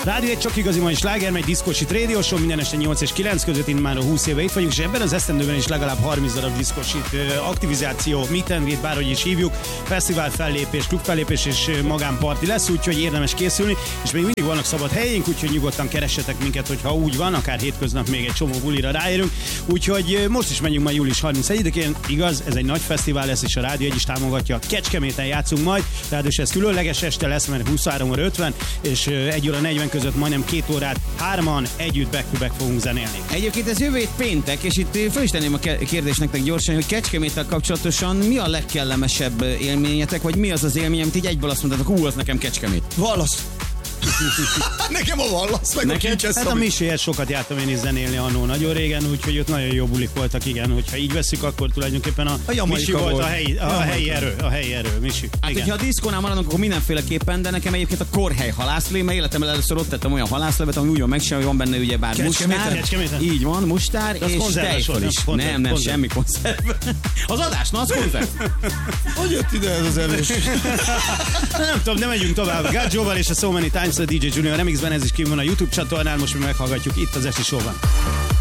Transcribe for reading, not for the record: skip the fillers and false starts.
Rádió egy csak igazi mai sláger, megy diszkósit Radio Show, minden este 8 és 9 között, én már a 20 éve itt vagyunk, és ebben az esztendőben is legalább 30 darab diszkósit aktivizáció, meet and greet, bárhogy is hívjuk, fesztivál fellépés, klub fellépés és magánparti lesz, úgyhogy érdemes készülni, és még mindig vannak szabad helyeink, úgyhogy nyugodtan keressetek minket, hogyha úgy van, akár hétköznap még egy csomó bulira ráérünk. Úgyhogy most is megyünk majd július 31-én, igaz, ez egy nagy fesztivál lesz, és a Rádió egy is támogatja. Kecskeméten játszunk majd, tehát és ez különleges este lesz, mert 23:50 és 1 óra 40 között majdnem 2 órát hárman együtt back-to-back fogunk zenélni. Egyébként ez jövő hét péntek, és itt fel is tenném a kérdést nektek gyorsan, hogy Kecskeméttel kapcsolatosan mi a legkellemesebb élményetek, vagy mi az az élmény, amit így egyből azt mondtátok, az nekem Kecskemét. Wallace. Nekem a Wallace, meg nekem? A Kincses Hát a Miséhez sokat jártam én is zenélni annó nagyon régen, úgyhogy ott nagyon jó bulik voltak, igen. Hogyha így veszük, akkor tulajdonképpen a Misi volt a helyi erő, Misi. Hát, igen. hogyha a diszkónál maradunk, akkor mindenféleképpen, de nekem egyébként a Korhely halászlé, mert életemben először ott tettem olyan halászlevet, ami úgy van megcsinálva, hogy van benne ugye bár mustár. Így van, mustár és tejföl is. Nem, semmi konzerv. Az adás, na az konzerv. Hogy jött ide ez az evés? Nem tudom, nem megyünk tovább. Gaggioval és a So Many Times a DJ Junior remixben, ez is kívül van a YouTube csatornán, most mi meghallgatjuk itt az Esti Showban.